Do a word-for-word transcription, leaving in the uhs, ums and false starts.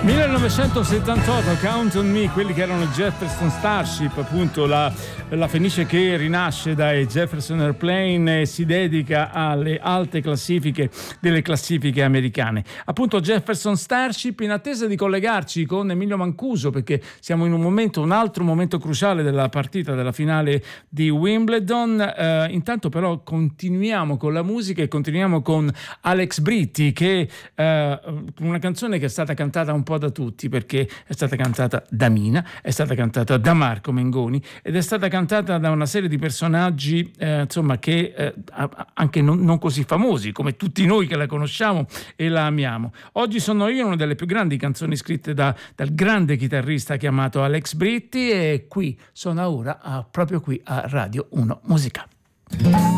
millenovecentosettantotto, Count on Me, quelli che erano Jefferson Starship, appunto la, la Fenice che rinasce dai Jefferson Airplane e si dedica alle alte classifiche delle classifiche americane. Appunto Jefferson Starship, in attesa di collegarci con Emilio Mancuso, perché siamo in un momento, un altro momento cruciale della partita della finale di Wimbledon. Eh, intanto però continuiamo con la musica e continuiamo con Alex Britti, che eh, una canzone che è stata cantata un po' da tutti, perché è stata cantata da Mina, è stata cantata da Marco Mengoni ed è stata cantata da una serie di personaggi eh, insomma che eh, anche non, non così famosi come tutti noi che la conosciamo e la amiamo. Oggi sono io una delle più grandi canzoni scritte da, dal grande chitarrista chiamato Alex Britti, e qui sono ora a, proprio qui a Radio uno Musica.